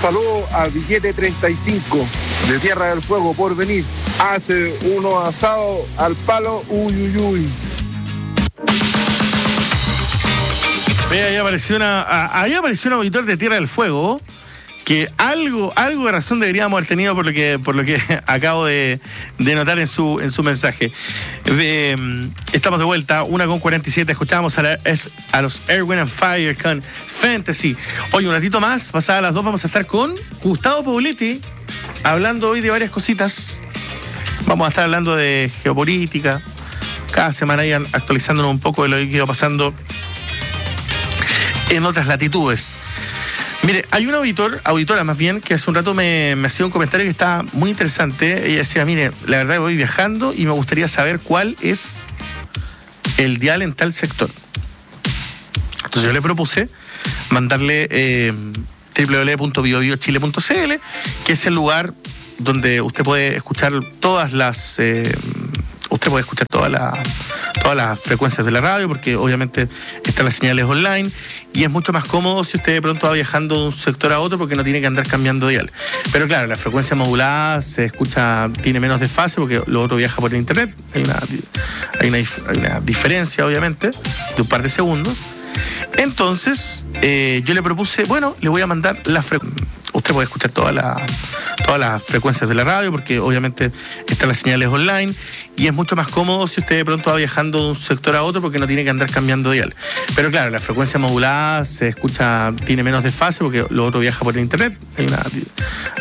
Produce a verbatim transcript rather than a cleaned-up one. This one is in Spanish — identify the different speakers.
Speaker 1: saludo a Billete treinta y cinco de Tierra del Fuego por venir. Hace uno asado al palo, uy, uy, uy.
Speaker 2: Ve, ahí apareció una, ahí apareció un auditor de Tierra del Fuego que algo, algo de razón deberíamos haber tenido por lo que, por lo que acabo de, de notar en su, en su mensaje. Eh, estamos de vuelta, una con cuarenta y siete, escuchábamos a, la, a los Earth, Wind and Fire con Fantasy. Oye, un ratito más, pasadas las dos, vamos a estar con Gustavo Pauletti, hablando hoy de varias cositas. Vamos a estar hablando de geopolítica, cada semana ahí actualizándonos un poco de lo que iba pasando en otras latitudes. Mire, hay una auditor, auditora más bien, que hace un rato me, me hacía un comentario que está muy interesante. Ella decía, mire, la verdad que voy viajando y me gustaría saber cuál es el dial en tal sector. Entonces yo le propuse mandarle eh, doble u doble u doble u punto bio bio chile punto c l, que es el lugar donde usted puede escuchar todas las... Eh, usted puede escuchar todas las todas las frecuencias de la radio, porque obviamente están las señales online y es mucho más cómodo si usted de pronto va viajando de un sector a otro porque no tiene que andar cambiando dial. Pero claro, la frecuencia modulada se escucha, tiene menos desfase porque lo otro viaja por internet. Hay una, hay una, hay una diferencia, obviamente, de un par de segundos. Entonces, eh, yo le propuse, bueno, le voy a mandar la frecuencia. Usted puede escuchar todas las todas las frecuencias de la radio porque obviamente están las señales online y es mucho más cómodo si usted de pronto va viajando de un sector a otro porque no tiene que andar cambiando dial. Pero claro, la frecuencia modulada se escucha, tiene menos desfase porque lo otro viaja por internet. Hay una,